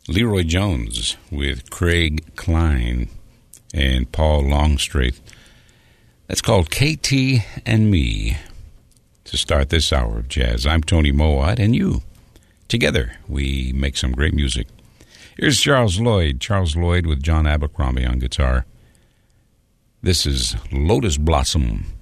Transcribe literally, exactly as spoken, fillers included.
Leroy Jones with Craig Klein and Paul Longstreet. That's called K T and Me. To start this hour of jazz, I'm Tony Mowat, and you. Together, we make some great music. Here's Charles Lloyd. Charles Lloyd with John Abercrombie on guitar. This is Lotus Blossom.